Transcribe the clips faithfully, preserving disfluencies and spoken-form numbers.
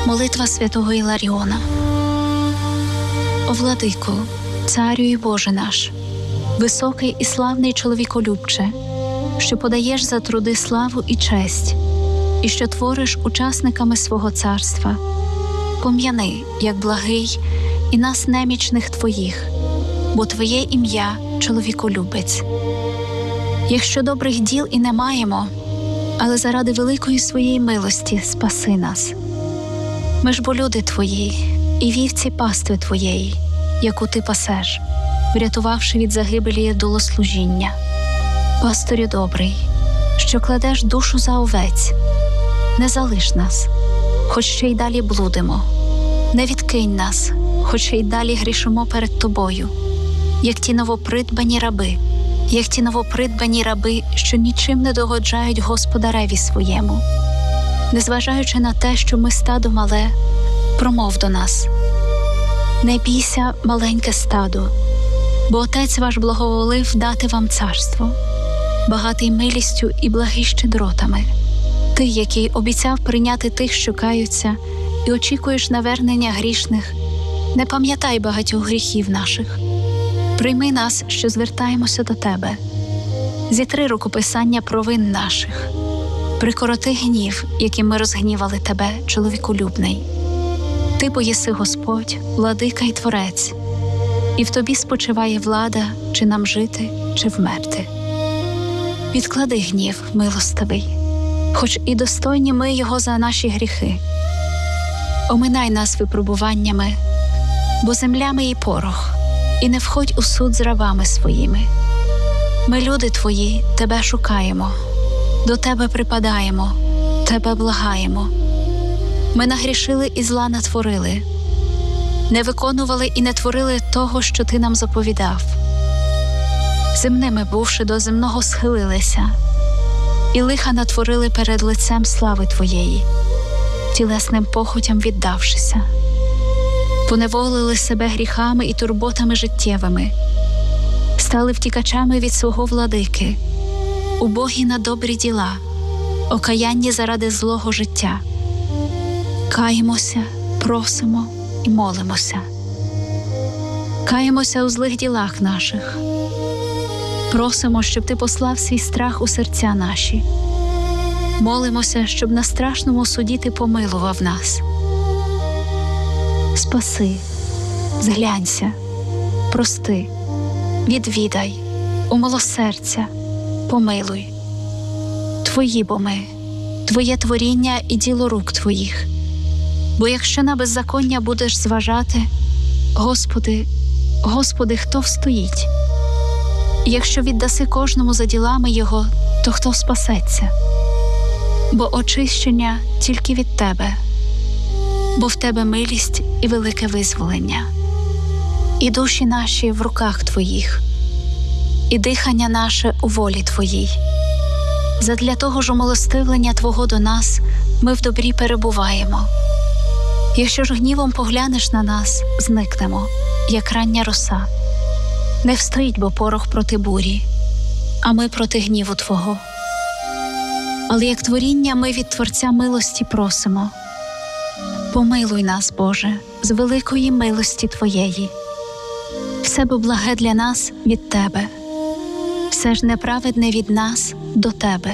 Молитва святого Іларіона. О владико, царю і Боже наш, високий і славний чоловіколюбче, що подаєш за труди славу і честь, і що твориш учасниками свого царства, пом'яни, як благий, і нас немічних Твоїх, бо Твоє ім'я – чоловіколюбець. Якщо добрих діл і не маємо, але заради великої своєї милості спаси нас. Ми ж бо люди Твої, і вівці пастви Твоєї, яку Ти пасеш, врятувавши від загибелі долослужіння. Пастирю добрий, що кладеш душу за овець, не залиш нас, хоч ще й далі блудимо, не відкинь нас, хоч ще й далі грішимо перед Тобою, як ті новопридбані раби, як ті новопридбані раби, що нічим не догоджають господареві своєму. Незважаючи на те, що ми стадо мале, промов до нас: не бійся, маленьке стадо, бо Отець ваш благоволив дати вам царство, багатий милістю і благий щедротами. Ти, який обіцяв прийняти тих, що каються, і очікуєш навернення грішних, не пам'ятай багатьох гріхів наших. Прийми нас, що звертаємося до Тебе. Зітри рукописання провин наших. Прикороти гнів, яким ми розгнівали Тебе, чоловіколюбний. Ти бо єси Господь, владика й Творець, і в Тобі спочиває влада, чи нам жити, чи вмерти. Відклади гнів, милостивий, хоч і достойні ми його за наші гріхи. Оминай нас випробуваннями, бо земля ми і порох, і не входь у суд з рабами своїми. Ми, люди Твої, Тебе шукаємо, до Тебе припадаємо, Тебе благаємо. Ми нагрішили і зла натворили, не виконували і не творили того, що Ти нам заповідав. Земними бувши, до земного схилилися, і лиха натворили перед лицем слави Твоєї, тілесним похотям віддавшися. Поневолили себе гріхами і турботами життєвими, стали втікачами від свого владики, убогі на добрі діла, окаянні заради злого життя. Каємося, просимо і молимося. Каємося у злих ділах наших. Просимо, щоб Ти послав свій страх у серця наші. Молимося, щоб на страшному суді Ти помилував нас. Спаси, зглянься, прости, відвідай, умилосердься, помилуй. Твої бо ми, Твоє творіння і діло рук Твоїх. Бо якщо на беззаконня будеш зважати, Господи, Господи, хто встоїть? І якщо віддаси кожному за ділами його, то хто спасеться? Бо очищення тільки від Тебе, бо в Тебе милість і велике визволення. І душі наші в руках Твоїх, і дихання наше у волі Твоїй. Задля того ж умилостивлення Твого до нас ми в добрі перебуваємо. Якщо ж гнівом поглянеш на нас, зникнемо, як рання роса. Не встоїть бо порох проти бурі, а ми проти гніву Твого. Але як творіння ми від Творця милості просимо. Помилуй нас, Боже, з великої милості Твоєї. Все бо благе для нас від Тебе, все ж неправедне від нас до Тебе.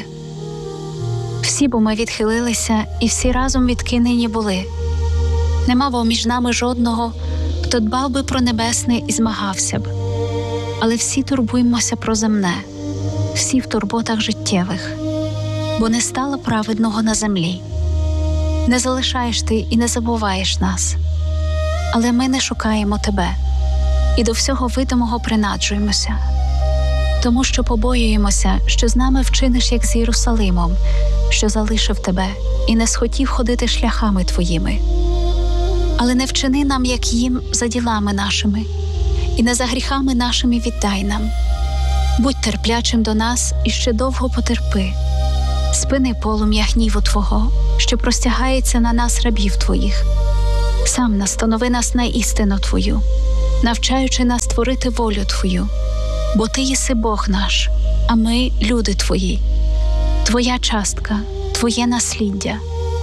Всі бо ми відхилилися і всі разом відкинені були. Нема бо між нами жодного, хто дбав би про небесне і змагався б. Але всі турбуємося про земне, всі в турботах життєвих, бо не стало праведного на землі. Не залишаєш Ти і не забуваєш нас, але ми не шукаємо Тебе і до всього видимого принаджуємося, тому що побоюємося, що з нами вчиниш, як з Єрусалимом, що залишив Тебе і не схотів ходити шляхами Твоїми. Але не вчини нам, як їм, за ділами нашими, і не за гріхами нашими віддай нам. Будь терплячим до нас і ще довго потерпи. Спини полум'я гніву Твого, що простягається на нас, рабів Твоїх. Сам настанови нас на істину Твою, навчаючи нас творити волю Твою. Бо Ти єси Бог наш, а ми – люди Твої. Твоя частка, Твоє насліддя.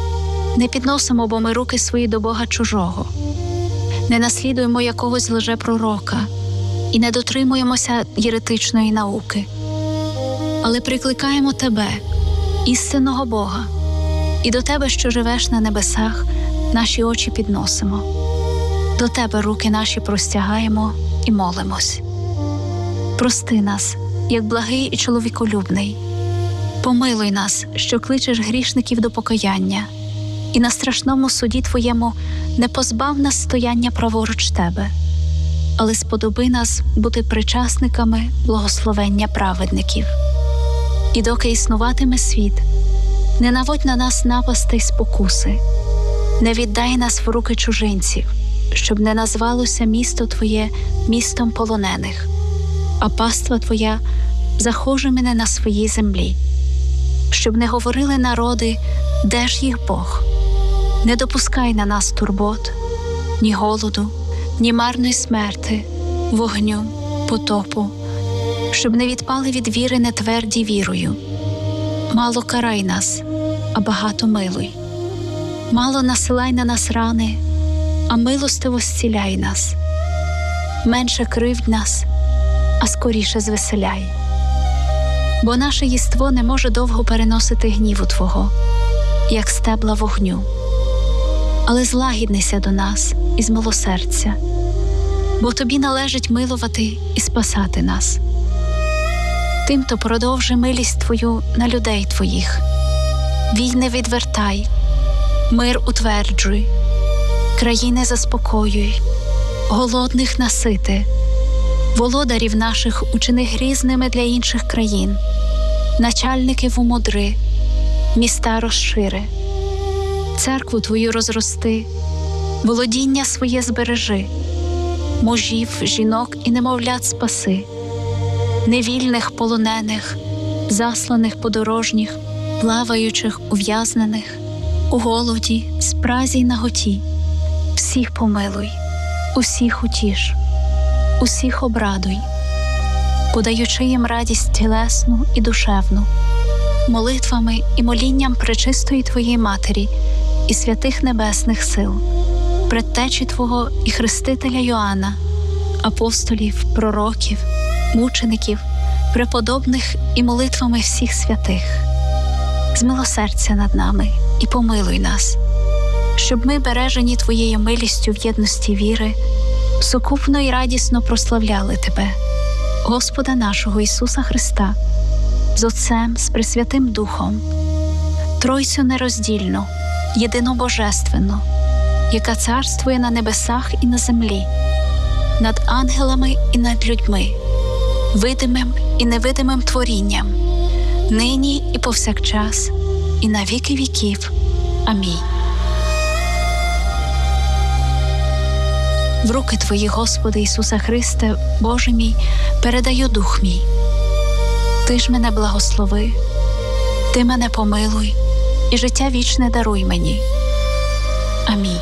Не підносимо бо ми руки свої до Бога чужого, не наслідуємо якогось лжепророка і не дотримуємося єретичної науки, але прикликаємо Тебе, істинного Бога, і до Тебе, що живеш на небесах, наші очі підносимо. До Тебе руки наші простягаємо і молимось. Прости нас, як благий і чоловіколюбний. Помилуй нас, що кличеш грішників до покаяння, і на страшному суді Твоєму не позбав нас стояння праворуч Тебе, але сподоби нас бути причасниками благословення праведників. І доки існуватиме світ, не наводь на нас напасти й спокуси, не віддай нас в руки чужинців, щоб не назвалося місто Твоє містом полонених, а паства Твоя захожими не на своїй землі. Щоб не говорили народи, де ж їх Бог. Не допускай на нас турбот, ні голоду, ні марної смерти, вогню, потопу, щоб не відпали від віри нетверді вірою. Мало карай нас, а багато милуй. Мало насилай на нас рани, а милостиво зціляй нас. Менше кривдь нас, а скоріше звеселяй. Бо наше єство не може довго переносити гніву Твого, як стебла вогню. Але злагіднися до нас із милосердя, бо Тобі належить милувати і спасати нас. Тимто продовжи милість Твою на людей Твоїх. Війни відвертай, мир утверджуй, країни заспокоюй, голодних насити, володарів наших учини грізними для інших країн, начальників умудри, міста розшири. Церкву Твою розрости, володіння своє збережи, мужів, жінок і немовлят спаси, невільних полонених, засланих подорожніх, плаваючих, ув'язнених, у голоді, спразі й наготі. Всіх помилуй, усіх утіш, усіх обрадуй, подаючи їм радість тілесну і душевну, молитвами і молінням пречистої Твоєї Матері і святих небесних сил, предтечі Твого і хрестителя Йоанна, апостолів, пророків, мучеників, преподобних і молитвами всіх святих. Змилосердься над нами і помилуй нас, щоб ми, бережені Твоєю милістю в єдності віри, сукупно і радісно прославляли Тебе, Господа нашого Ісуса Христа, з Отцем, з Пресвятим Духом, Тройцю нероздільну, єдинобожественну, яка царствує на небесах і на землі, над ангелами і над людьми, видимим і невидимим творінням, нині і повсякчас, і на віки віків. Амінь. В руки Твої, Господи Ісуса Христе, Боже мій, передаю дух мій. Ти ж мене благослови, Ти мене помилуй, і життя вічне даруй мені. Амінь.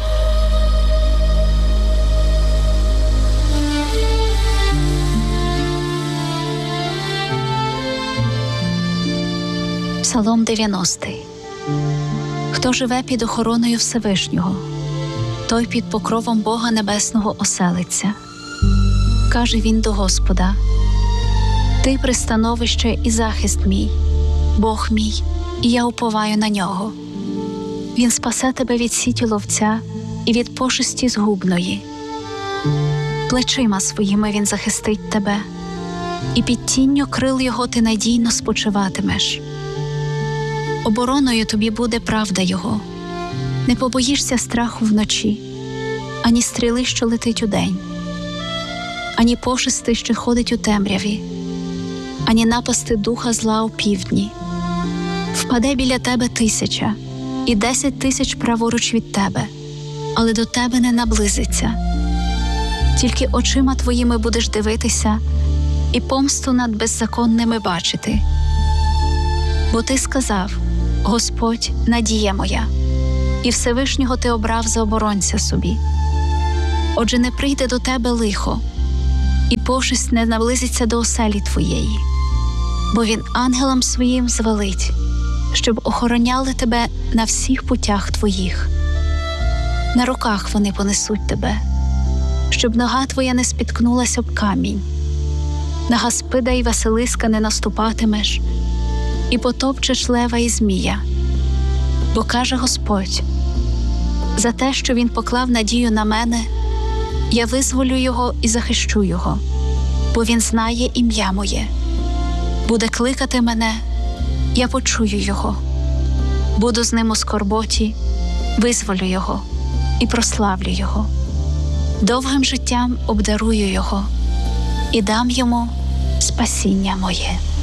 Псалом дев'яностий. Хто живе під охороною Всевишнього, той під покровом Бога Небесного оселиться. Каже він до Господа: Ти пристановище і захист мій, Бог мій, і я уповаю на нього. Він спасе тебе від сіті ловця і від пошесті згубної. Плечима своїми він захистить тебе, і під тінню крил його ти надійно спочиватимеш. Обороною тобі буде правда його. Не побоїшся страху вночі, ані стріли, що летить удень, ані пошести, що ходить у темряві, ані напасти духа зла у півдні. Впаде біля тебе тисяча, і десять тисяч праворуч від тебе, але до тебе не наблизиться. Тільки очима твоїми будеш дивитися і помсту над беззаконними бачити. Бо ти сказав: Господь, надія моя, і Всевишнього ти обрав за оборонця собі. Отже, не прийде до тебе лихо, і пошесть не наблизиться до оселі твоєї, бо він ангелам своїм звелить, щоб охороняли тебе на всіх путях твоїх. На руках вони понесуть тебе, щоб нога твоя не спіткнулася об камінь. На Гаспида й Василиска не наступатимеш, і потопчеш лева і змія. Бо каже Господь: за те, що він поклав надію на мене, я визволю його і захищу його, бо він знає ім'я моє. Буде кликати мене, я почую його. Буду з ним у скорботі, визволю його і прославлю його. Довгим життям обдарую його і дам йому спасіння моє.